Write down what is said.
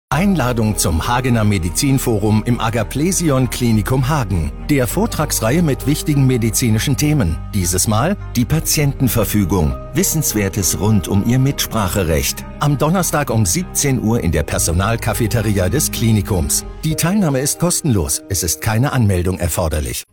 Einladung zum Hagener Medizinforum im Agaplesion Klinikum Hagen, der Vortragsreihe mit wichtigen medizinischen Themen. Dieses Mal die Patientenverfügung. Wissenswertes rund um ihr Mitspracherecht. Am Donnerstag um 17 Uhr in der Personalcafeteria des Klinikums. Die Teilnahme ist kostenlos. Es ist keine Anmeldung erforderlich.